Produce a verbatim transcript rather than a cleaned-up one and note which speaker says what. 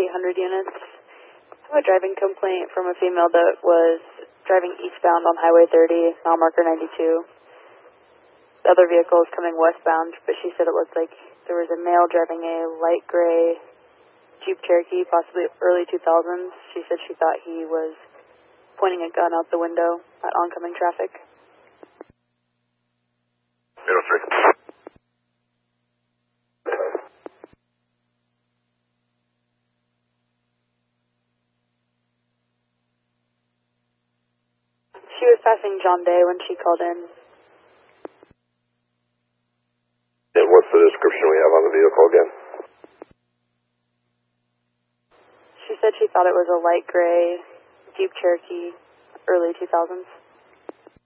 Speaker 1: eight hundred units. I have a driving complaint from a female that was driving eastbound on Highway thirty, mile marker ninety-two. The other vehicle is coming westbound, but she said it looked like there was a male driving a light gray Jeep Cherokee, possibly early two thousands. She said she thought he was pointing a gun out the window at oncoming traffic.
Speaker 2: zero three.
Speaker 1: She was passing John Day when she called in.
Speaker 2: And what's the description we have on the vehicle again?
Speaker 1: She said she thought it was a light gray Jeep Cherokee, early two thousands.